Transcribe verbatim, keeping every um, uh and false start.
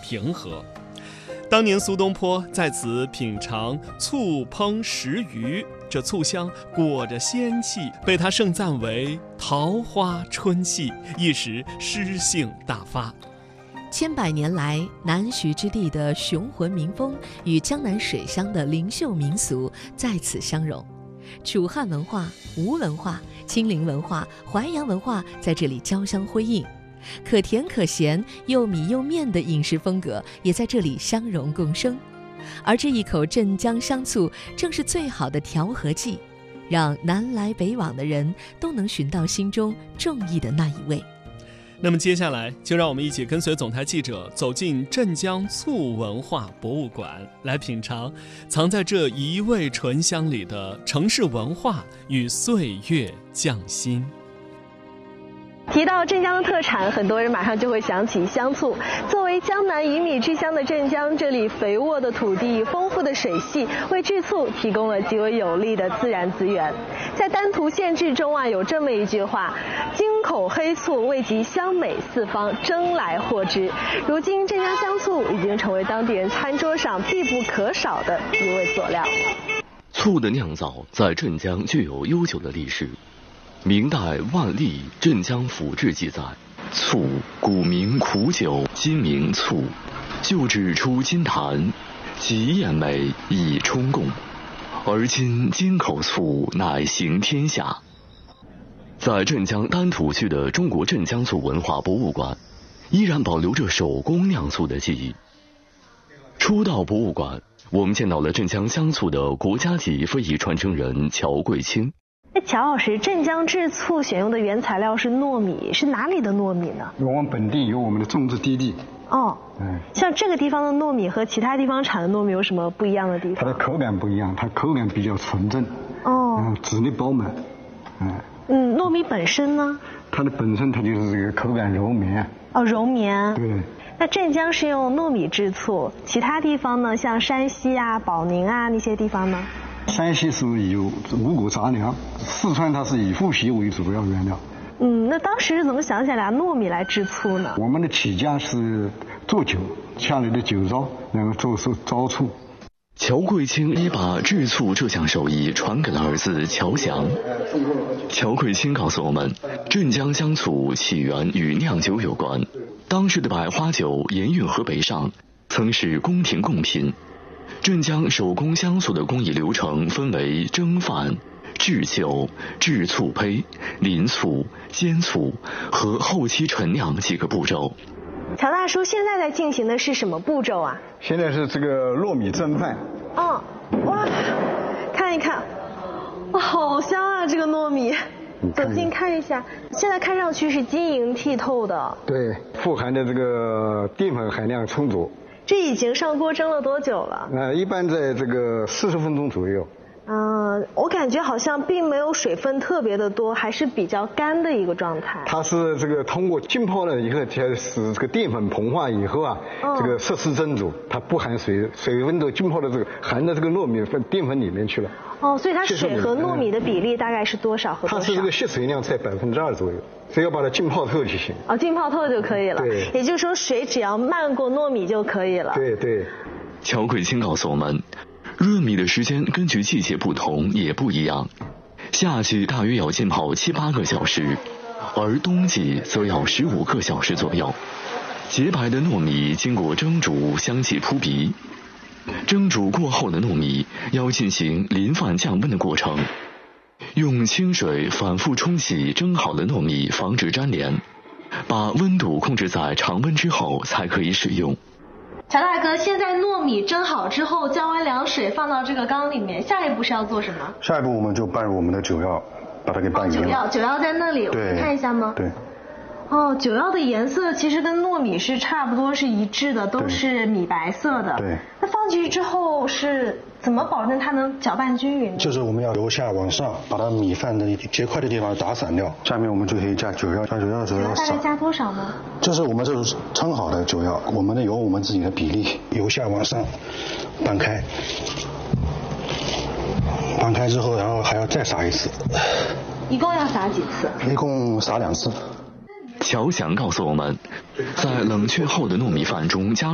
平和。当年苏东坡在此品尝醋烹食鱼，这醋香裹着仙气，被他盛赞为桃花春气，一时诗兴大发。 千百年来，南徐之地的雄浑民风与江南水乡的灵秀民俗在此相融，楚汉文化、吴文化、金陵文化、淮扬文化在这里交相辉映，可甜可咸、又米又面的饮食风格也在这里相融共生。而这一口镇江香醋正是最好的调和剂，让南来北往的人都能寻到心中中意的那一味。 那么接下来就让我们一起跟随总台记者走进镇江醋文化博物馆，来品尝藏在这一味醇香里的城市文化与岁月匠心。 提到镇江的特产，很多人马上就会想起香醋。作为江南鱼米之乡的镇江，这里肥沃的土地、丰富的水系，为制醋提供了极为有利的自然资源。在丹图县志中啊，有这么一句话：京口黑醋味极香美四方，争来获之。如今镇江香醋已经成为当地人餐桌上必不可少的一味佐料。 醋的酿造在镇江具有悠久的历史。明代万历《镇江府志》记载，醋古名苦酒，今名醋，旧制出金坛，极艳美，以充贡。而今京口醋乃行天下。在镇江丹土区的中国镇江醋文化博物馆，依然保留着手工酿醋的记忆。初到博物馆，我们见到了镇江香醋的国家级非遗传承人乔桂清。 乔老师，镇江制醋选用的原材料是糯米，是哪里的糯米呢？ 我们本地有我们的种植基地。 哦，嗯，像这个地方的糯米和其他地方产的糯米有什么不一样的地方？ 它的口感不一样，它口感比较纯正， 哦， 嗯，籽粒饱满， 嗯。嗯，糯米本身呢？ 它的本身它就是这个口感柔绵。 哦，柔绵。 对。 那镇江是用糯米制醋，其他地方呢？像山西啊、保宁啊那些地方呢？ 山西是以五谷杂粮，四川它是以麸皮为主要原料。 嗯，那当时是怎么想起来糯米来制醋呢？ 我们的起家是做酒，家里的酒糟，然后做出糟醋。 乔桂清也把制醋这项手艺传给了儿子乔祥。乔桂清告诉我们，镇江香醋起源与酿酒有关。当时的百花酒沿运河北上，曾是宫廷贡品。镇江手工香醋的工艺流程分为蒸饭、制酒、制醋胚、淋醋、煎醋和后期陈酿几个步骤。 乔大叔，现在在进行的是什么步骤啊？ 现在是这个糯米蒸饭。 哦，哇，看一看，哇，好香啊！这个糯米，走近看一下，现在看上去是晶莹剔透的。 对，富含的这个淀粉含量充足。 这已经上锅蒸了多久了？ 呃，一般在这个四十分钟左右。 嗯、呃，我感觉好像并没有水分特别的多，还是比较干的一个状态。 它是这个通过浸泡了以后，才使这个淀粉膨化以后啊，哦、这个摄氏蒸煮，它不含水，水分都浸泡到这个含到这个糯米粉淀粉里面去了。 哦，所以它水和糯米的比例大概是多少和多少？ 它是这个吸水量在百分之二左右，只要把它浸泡透就行。 哦，浸泡透就可以了。 对， 也就是说水只要漫过糯米就可以了。 对对。 乔桂清告诉我们，热米的时间根据季节不同也不一样，夏季大约要浸泡七八个小时，而冬季则要十五个小时左右。洁白的糯米经过蒸煮，香气扑鼻。蒸煮过后的糯米要进行淋饭降温的过程，用清水反复冲洗蒸好的糯米，防止粘连，把温度控制在常温之后才可以使用。 乔大哥，现在糯米蒸好之后，降温凉水放到这个缸里面，下一步是要做什么？ 下一步我们就拌入我们的酒药，把它给拌匀了。 酒药，酒药在那里，我对， 看一下吗？ 对。 哦，酒药的颜色其实跟糯米是差不多是一致的，都是米白色的。 对。 那放进去之后是怎么保证它能搅拌均匀呢？ 就是我们要由下往上，把它米饭的结块的地方打散掉。下面我们就可以加酒药，加酒药的时候要大概加多少呢？ 这是我们这是称好的酒药，我们的有我们自己的比例，由下往上拌开，拌开之后，然后还要再撒一次。 一共要撒几次？ 一共撒两次。 乔祥告诉我们，在冷却后的糯米饭中加